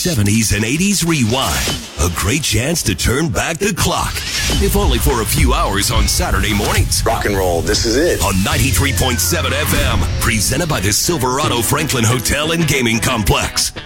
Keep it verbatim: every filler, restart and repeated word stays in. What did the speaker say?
seventies and eighties rewind. A great chance to turn back the clock, if only for a few hours on Saturday mornings. Rock and roll, this is it. On ninety-three point seven F M, presented by the Silverado Franklin Hotel and Gaming Complex.